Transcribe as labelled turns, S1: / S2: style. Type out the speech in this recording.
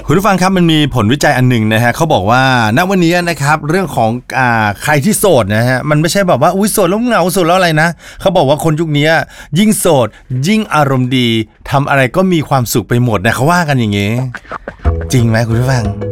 S1: คุณผู้ฟังครับมันมีผลวิจัยอันหนึ่งนะฮะเขาบอกว่าณวันนี้นะครับเรื่องของใครที่โสดนะฮะมันไม่ใช่แบบว่าอุ้ยโสดแล้วเหงาโสดแล้วอะไรนะเขาบอกว่าคนยุคนี้ยิ่งโสดยิ่งอารมณ์ดีทำอะไรก็มีความสุขไปหมดนะเขาว่ากันอย่างงี้จริงไหมคุณผู้ฟัง